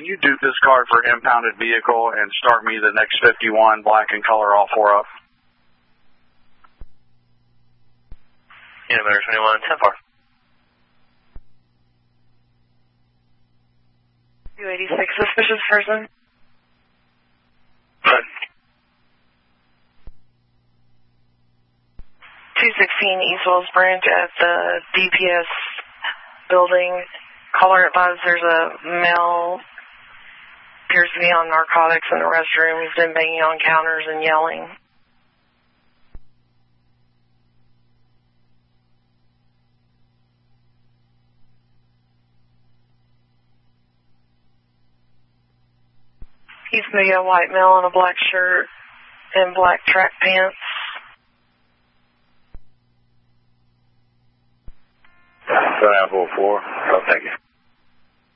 can you do this card for impounded vehicle and start me the next 51, black and color, all 4 up? Unit American 21, 10-4. 286, suspicious person. Good. 216 East Wells Branch at the DPS building. Caller advised there's a male, appears to be on narcotics in the restroom. He's been banging on counters and yelling. He's maybe a white male in a black shirt and black track pants. 744, I'll take it.